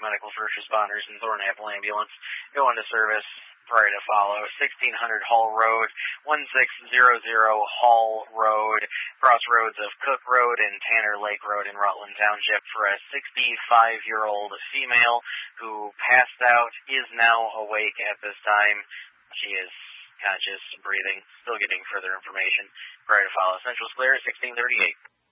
Medical First Responders and Thornapple Ambulance go into service prior to follow. 1600 Hall Road, 1600 Hall Road, crossroads of Cook Road and Tanner Lake Road in Rutland Township for a 65-year-old female who passed out, is now awake at this time. She is conscious, breathing, still getting further information prior to follow. Central Square, 1638.